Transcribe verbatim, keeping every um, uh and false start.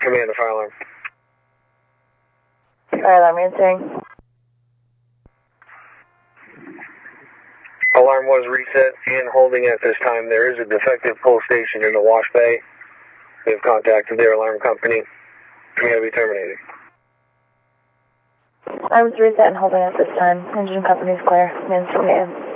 Command the fire alarm. Fire alarm answering. Alarm was reset and holding at this time. There is a defective pull station in the wash bay. We have contacted their alarm company. Command will be terminated. Alarm is reset and holding at this time. Engine company is clear. Man's terminated.